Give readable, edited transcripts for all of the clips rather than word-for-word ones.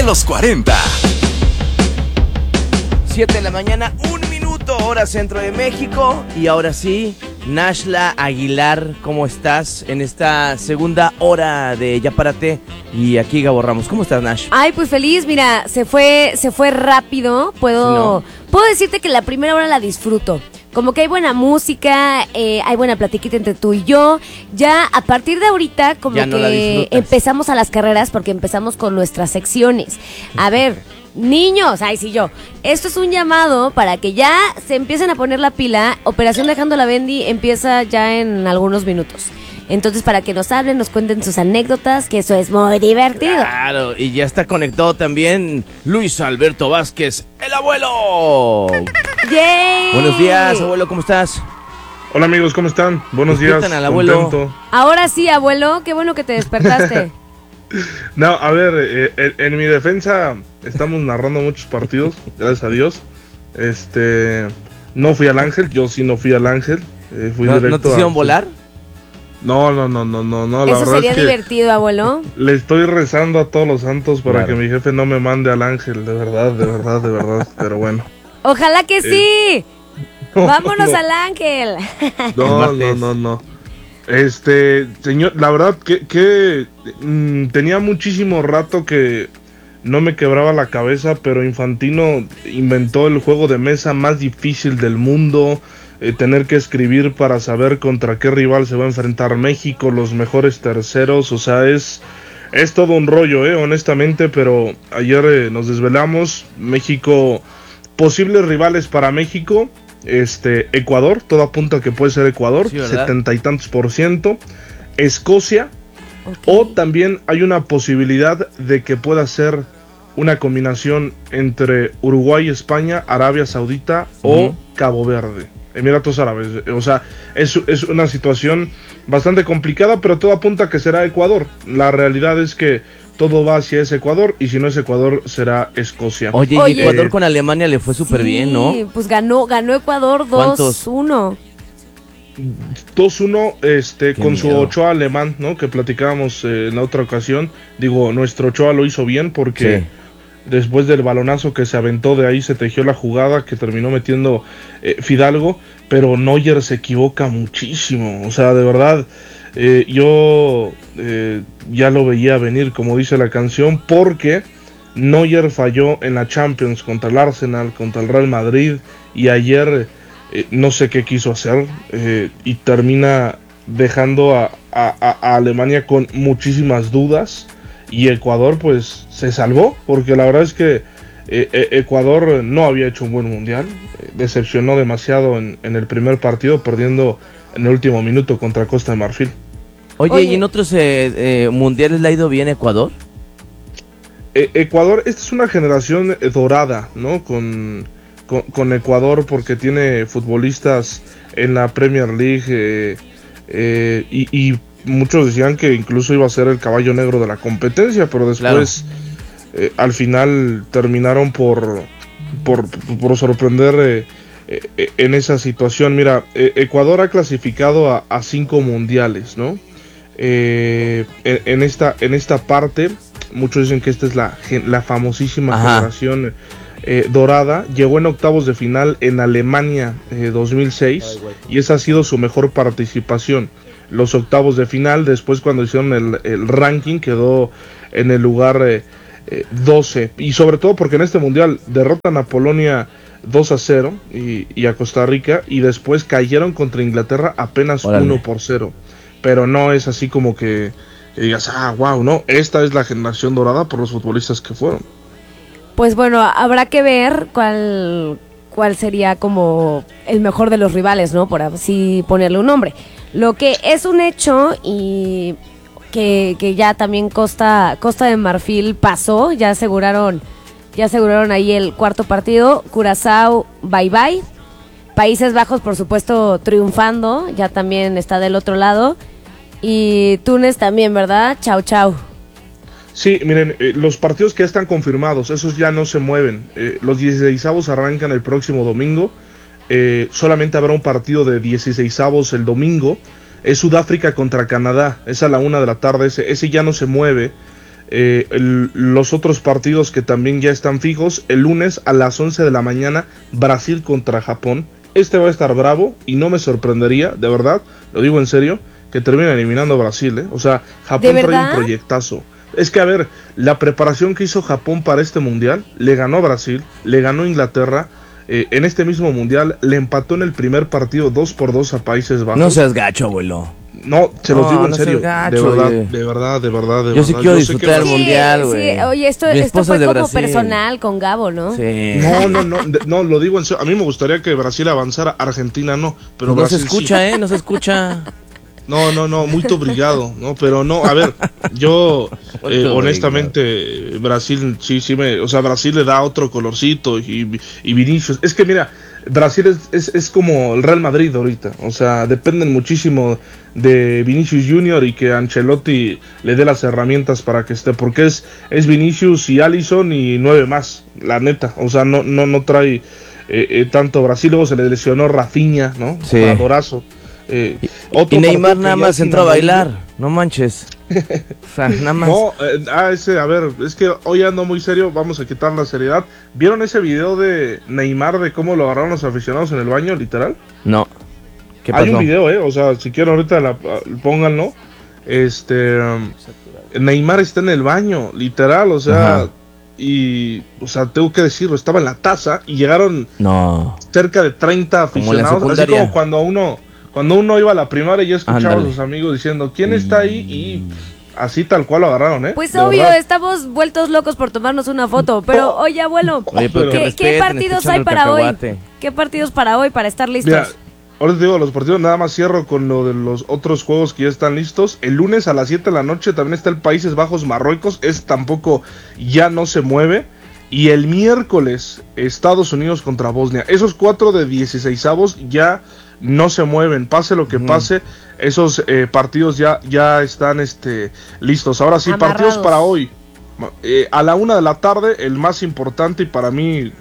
Los 40. 7 de la mañana, 1 minuto, hora centro de México. Y ahora sí, Nashla Aguilar, ¿cómo estás en esta segunda hora de Ya Párate? Y aquí Gabo Ramos, ¿cómo estás, Nash? Ay, pues feliz, mira, se fue rápido. Puedo decirte que la primera hora la disfruto. Como que hay buena música, hay buena platiquita entre tú y yo. Ya a partir de ahorita, como ya no que empezamos a las carreras porque empezamos con nuestras secciones. A ver, niños, esto es un llamado para que ya se empiecen a poner la pila. Operación Dejando la Bendy empieza ya en algunos minutos. Entonces, para que nos hablen, nos cuenten sus anécdotas, que eso es muy divertido. Claro, y ya está conectado también Luis Alberto Vázquez, el abuelo. ¡Yay! Buenos días, abuelo, ¿cómo estás? Hola amigos, ¿cómo están? Buenos días. Al abuelo. Contento. Ahora sí, abuelo, qué bueno que te despertaste. No, a ver, en mi defensa estamos narrando muchos partidos, gracias a Dios. No fui al Ángel, yo sí no fui al Ángel. Fui ¿No directo te hicieron volar? No, la Eso verdad sería es que divertido, abuelo. le estoy rezando a todos los santos para Claro. que mi jefe no me mande al Ángel, de verdad, pero bueno. Ojalá que sí. No, Vámonos no. al Ángel. No. Señor, la verdad que tenía muchísimo rato que no me quebraba la cabeza, pero Infantino inventó el juego de mesa más difícil del mundo. Tener que escribir para saber contra qué rival se va a enfrentar México, los mejores terceros, o sea, es todo un rollo, honestamente, pero ayer nos desvelamos. México, posibles rivales para México, Ecuador, todo apunta a que puede ser Ecuador, Sí, ¿verdad? 70 y tantos %, Escocia, Okay. o también hay una posibilidad de que pueda ser una combinación entre Uruguay, España, Arabia Saudita o Cabo Verde, Emiratos Árabes. O sea, es una situación bastante complicada, pero todo apunta a que será Ecuador. La realidad es que todo va hacia ese Ecuador, y si no es Ecuador, será Escocia. Oye, y Ecuador con Alemania le fue súper bien, ¿no? Sí, pues ganó Ecuador ¿Cuántos? 2-1. 2-1, con su miedo. Ochoa alemán, ¿no? Que platicábamos en la otra ocasión. Digo, nuestro Ochoa lo hizo bien porque Sí. después del balonazo que se aventó, de ahí se tejió la jugada que terminó metiendo Fidalgo, pero Neuer se equivoca muchísimo. O sea, de verdad, yo ya lo veía venir, como dice la canción, porque Neuer falló en la Champions contra el Arsenal, contra el Real Madrid, y ayer no sé qué quiso hacer, y termina dejando a Alemania con muchísimas dudas, y Ecuador pues se salvó, porque la verdad es que Ecuador no había hecho un buen mundial, decepcionó demasiado en el primer partido, perdiendo en el último minuto contra Costa de Marfil. Oye, ¿y en otros mundiales le ha ido bien Ecuador? Ecuador, esta es una generación dorada, ¿no? Con Ecuador, porque tiene futbolistas en la Premier League, y muchos decían que incluso iba a ser el caballo negro de la competencia, pero después al final terminaron por sorprender en esa situación. Mira, Ecuador ha clasificado a 5 mundiales, ¿no? En esta parte, muchos dicen que esta es la famosísima generación dorada. Llegó en octavos de final en Alemania 2006, y esa ha sido su mejor participación. Los octavos de final, después cuando hicieron el ranking, quedó en el lugar 12, y sobre todo porque en este mundial derrotan a Polonia 2-0 y a Costa Rica, y después cayeron contra Inglaterra apenas 1-0, pero no es así como que digas, wow, no, esta es la generación dorada por los futbolistas que fueron. Pues bueno, habrá que ver cuál sería como el mejor de los rivales, ¿no? Por así ponerle un nombre. Lo que es un hecho, y que ya también Costa de Marfil pasó, ya aseguraron ahí el cuarto partido. Curazao, bye bye. Países Bajos, por supuesto, triunfando, ya también está del otro lado. Y Túnez también, ¿verdad? Chau, chau. Sí, miren, los partidos que ya están confirmados, esos ya no se mueven. Los 16avos arrancan el próximo domingo. Solamente habrá un partido de 16avos el domingo. Es Sudáfrica contra Canadá, es a la 1 de la tarde, ese ya no se mueve. los otros partidos que también ya están fijos. El lunes a las 11 de la mañana, Brasil contra Japón. Este va a estar bravo y no me sorprendería, de verdad, lo digo en serio, que termine eliminando a Brasil, ¿eh? O sea, Japón trae un proyectazo. Es que, a ver, la preparación que hizo Japón para este mundial, le ganó a Brasil, le ganó a Inglaterra, en este mismo mundial, le empató en el primer partido 2-2 a Países Bajos. No seas gacho, abuelo. No, se los digo en no serio, gacho, de verdad. Yo sí quiero disfrutar del mundial, güey. Sí, oye, esto fue como personal con Gabo, ¿no? Sí. No, lo digo en serio. A mí me gustaría que Brasil avanzara, Argentina no, pero no Brasil se escucha, sí. No se escucha. No, muy obrigado, ¿no? Pero no, a ver, yo honestamente, Brasil o sea, Brasil le da otro colorcito y Vinicius. Es que mira, Brasil es como el Real Madrid ahorita, o sea, dependen muchísimo de Vinicius Junior y que Ancelotti le dé las herramientas para que esté, porque es Vinicius y Alisson y 9 más, la neta, o sea, no trae tanto Brasil. Luego se le lesionó Rafinha, ¿no? Sí. Jugadorazo. Y Neymar nada más entró a bailar, no manches. O sea, nada más. No, a ver, es que hoy ando muy serio, vamos a quitar la seriedad. ¿Vieron ese video de Neymar de cómo lo agarraron los aficionados en el baño, literal? No. ¿Qué pasó? Hay un video, o sea, si quieren ahorita pónganlo. Neymar está en el baño, literal, o sea. Ajá. Y, o sea, tengo que decirlo, estaba en la taza y llegaron cerca de 30 aficionados, así como cuando uno iba a la primaria y ya escuchaba a sus amigos diciendo ¿quién está ahí? Y así tal cual lo agarraron, ¿eh? Pues obvio, estamos vueltos locos por tomarnos una foto, pero oye, abuelo, ¿qué partidos hay para hoy? ¿Qué partidos para hoy para estar listos? Mira, ahora te digo, los partidos, nada más cierro con lo de los otros juegos que ya están listos. El lunes a las 7 de la noche también está el Países Bajos Marruecos, tampoco ya no se mueve. Y el miércoles Estados Unidos contra Bosnia. Esos 4 de 16avos ya no se mueven, pase lo que pase, esos partidos ya están listos. Ahora sí, amarrados. Partidos para hoy. A la 1 de la tarde, el más importante y para mí,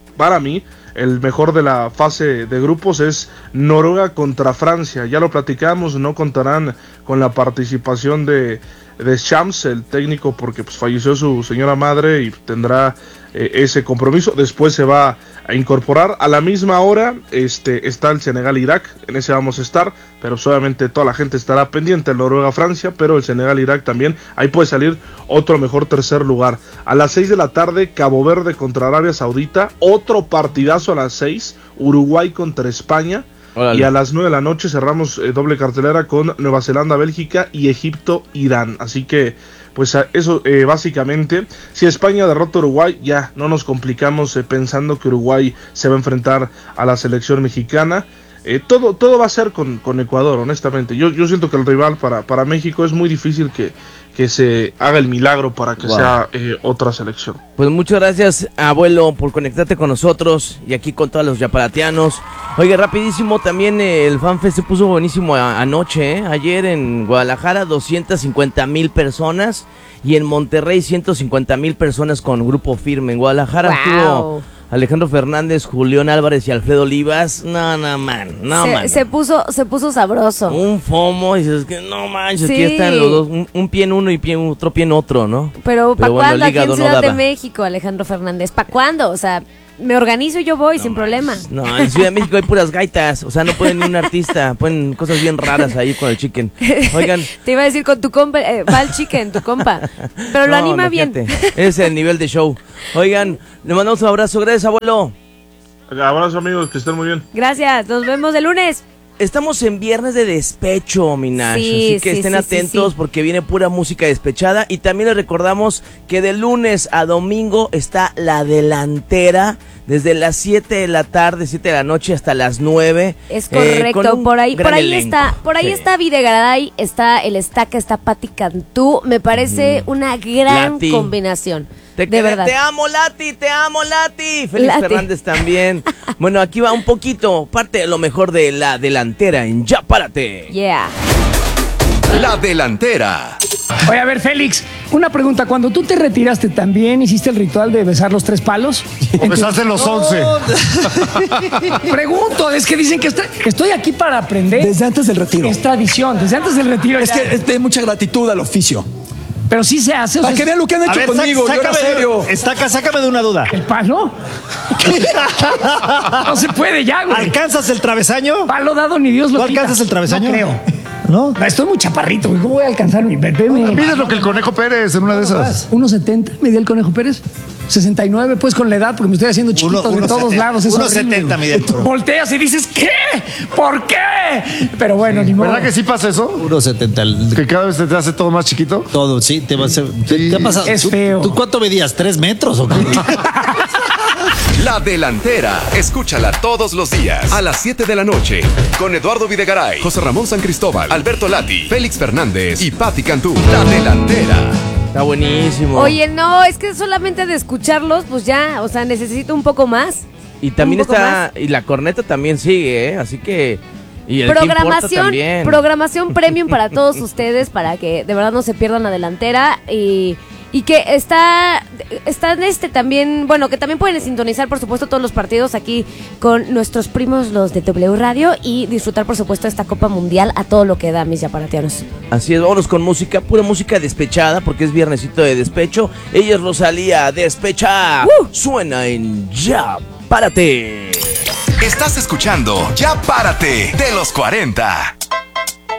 el mejor de la fase de grupos es Noruega contra Francia. Ya lo platicamos, no contarán con la participación de Shams, el técnico, porque pues falleció su señora madre y tendrá ese compromiso. Después se va a incorporar a la misma hora. Está el Senegal-Irak, en ese vamos a estar, pero obviamente toda la gente estará pendiente. El Noruega-Francia, pero el Senegal-Irak también. Ahí puede salir otro mejor tercer lugar. A las 6 de la tarde, Cabo Verde contra Arabia Saudita. Otro partidazo a las 6. Uruguay contra España. Órale. Y a las 9 de la noche cerramos doble cartelera con Nueva Zelanda, Bélgica y Egipto, Irán. Así que, pues eso básicamente, si España derrota a Uruguay, ya no nos complicamos pensando que Uruguay se va a enfrentar a la selección mexicana. Todo va a ser con Ecuador, honestamente. Yo siento que el rival para México es muy difícil que se haga el milagro para que sea otra selección. Pues muchas gracias, abuelo, por conectarte con nosotros y aquí con todos los yaparatianos. Oiga, rapidísimo, también el FanFest se puso buenísimo anoche, ayer en Guadalajara 250,000 personas y en Monterrey 150,000 personas con Grupo Firme. En Guadalajara estuvo Alejandro Fernández, Julián Álvarez y Alfredo Olivas. Se puso sabroso. Un fomo, y dices que no manches, aquí están los dos, un pie en uno y otro pie en otro, ¿no? Pero ¿para cuándo aquí en Ciudad de México, Alejandro Fernández? ¿Para cuándo? O sea, me organizo y yo voy sin problema. No, en Ciudad de México hay puras gaitas, o sea, no pueden ni un artista, ponen cosas bien raras ahí con el chicken. Oigan. Te iba a decir con tu compa, va el chicken, tu compa, pero lo anima bien. Ese es el nivel de show. Oigan, le mandamos un abrazo, gracias abuelo. Abrazo amigos, que estén muy bien. Gracias, nos vemos el lunes. Estamos en viernes de despecho, mi Nash, así que estén atentos porque viene pura música despechada. Y también les recordamos que de lunes a domingo está La Delantera, desde las 7 de la tarde, 7 de la noche hasta las 9. Es correcto, por ahí está Videgaray, está el Estaca, está Pati Cantú. Me parece una gran combinación. De verdad. Te amo, Lati. Félix Fernández también. Bueno, aquí va un poquito, parte de lo mejor de La Delantera en Ya Párate. Yeah. La Delantera. Oye, a ver, Félix, una pregunta. Cuando tú te retiraste, ¿también hiciste el ritual de besar los 3 palos? Besaste los 11. Pregunto, es que dicen que estoy aquí para aprender. Desde antes del retiro. Es tradición, desde antes del retiro. Es que es de mucha gratitud al oficio. Pero sí se hace. O sea, Para que vean lo que han hecho conmigo. Yo era serio. Sácame de una duda. ¿el palo? No se puede ya, güey. ¿Alcanzas el travesaño? Palo dado ni Dios lo ¿Tú quita. alcanzas el travesaño? No creo. ¿No? No, estoy muy chaparrito, güey. ¿Cómo voy a alcanzar mi bebé? Mides lo que el Conejo Pérez en una de esas. 1.70 medía el Conejo Pérez. 69, pues con la edad, porque me estoy haciendo chiquito de todos lados. Es 1.70 mide el Conejo. Volteas y dices, ¿qué? ¿Por qué? Pero bueno, ni modo. ¿Verdad que sí pasa eso? 1.70. Que cada vez te hace todo más chiquito. Todo, sí. Te va a hacer. ¿Qué ha pasado? Es feo. ¿Tú cuánto medías? ¿3 metros o qué? La Delantera. Escúchala todos los días a las 7 de la noche con Eduardo Videgaray, José Ramón San Cristóbal, Alberto Lati, Félix Fernández y Patti Cantú. La Delantera. Está buenísimo. Oye, no, es que solamente de escucharlos, pues ya, o sea, necesito un poco más. Y también un poco está, y la corneta también sigue, ¿eh? Así que... Y el que importa también. Programación premium para todos ustedes, para que de verdad no se pierdan la delantera y que está también, bueno, que también pueden sintonizar por supuesto todos los partidos aquí con nuestros primos los de W Radio y disfrutar por supuesto esta Copa Mundial a todo lo que da, mis yaparatianos. Así es, vámonos con música, pura música despechada, porque es viernesito de despecho. Ella es Rosalía, despecha. Suena en Ya Párate. Estás escuchando Ya Párate de los 40.